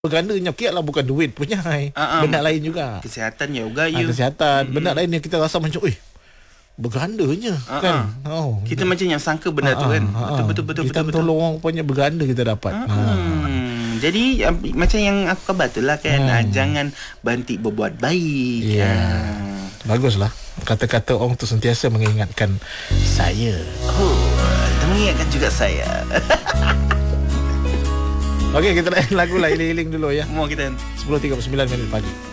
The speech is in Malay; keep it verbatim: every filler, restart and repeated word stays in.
Bergandanya kiat lah, bukan duit punya, uh-uh. benda lain juga. Kesihatan juga ha, you. Kesihatan, mm-hmm. benda lain yang kita rasa macam, eh, bergandanya, uh-uh. kan. Oh, kita macam yang sangka benda uh-uh. tu kan. uh-uh. Betul betul betul kita betul. tolong orang punya berganda kita dapat. Uh-uh. ha. Jadi uh, macam yang aku khabar tu lah kan, hmm. uh, jangan berhenti berbuat baik. Ya. Yeah. Uh. Baguslah. Kata-kata orang tu sentiasa mengingatkan saya. Oh, mengingatkan juga saya. Okey, kita lain lagu lah, iling-iling dulu ya. Mau kita sepuluh tiga puluh sembilan minit pagi.